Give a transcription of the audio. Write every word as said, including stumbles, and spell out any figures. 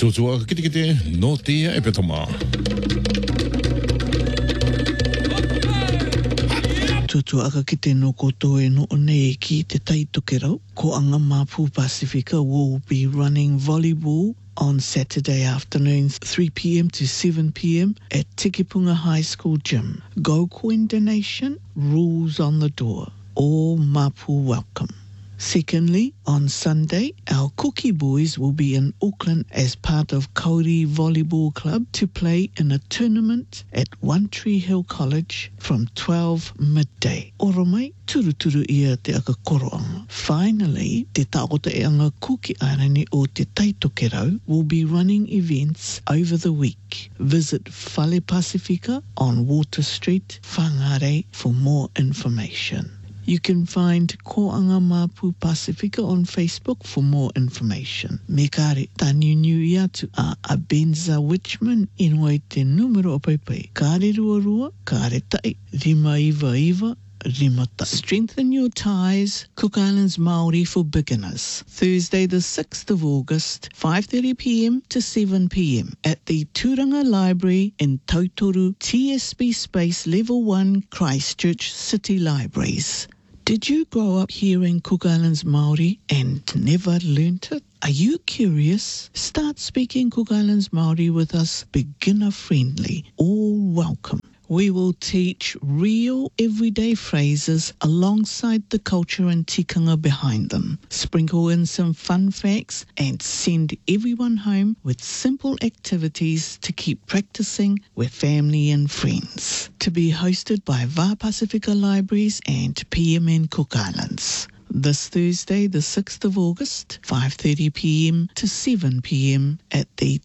Tōtua ka kite kite no tia e petama. Tutu aka ki te no koto e no nei ki te taitoke rau. Ko anga Mapu Pasifika will be running volleyball on Saturday afternoons three p m to seven p m at Tikipunga High School Gym. Go coin donation, rules on the door. All Mapu welcome. Secondly, on Sunday, our Cookie Boys will be in Auckland as part of Kauri Volleyball Club to play in a tournament at One Tree Hill College from twelve midday. Ora mai, turuturu ia te aka koroanga. Finally, te taota e anga Kuki Arani o te Taitoke Rau will be running events over the week. Visit Fale Pasifika on Water Street, Whangarei for more information. You can find Ko Anga Mapu Pasifika on Facebook for more information. Me kare, tani nui atu a Abenza Witchman inoi te numero o paipai. Kare rua rua, kare tai, rima iwa iwa, rimata. Strengthen your ties. Cook Islands Māori for beginners. Thursday the sixth of August, five thirty p m to seven p m at the Turanga Library in Tautoru, T S B Space Level one, Christchurch City Libraries. Did you grow up hearing Cook Islands Māori and never learnt it? Are you curious? Start speaking Cook Islands Māori with us, beginner friendly, all welcome. We will teach real everyday phrases alongside the culture and tikanga behind them. Sprinkle in some fun facts and send everyone home with simple activities to keep practicing with family and friends. To be hosted by Va Pasifika Libraries and P M N Cook Islands. This Thursday, the sixth of August, five thirty p m to seven p m at the